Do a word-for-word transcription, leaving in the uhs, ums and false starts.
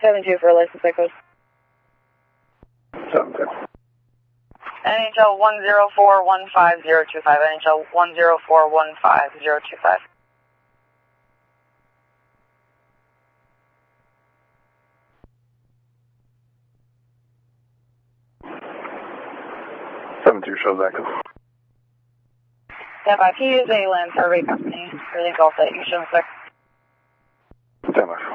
seven two for license plate code. seven two. N H L one zero four one five zero two five, N H L one zero four one five zero two five. seven two shows active. Stand by. P is a land survey company for the Gulf that you should inspect. Stand by.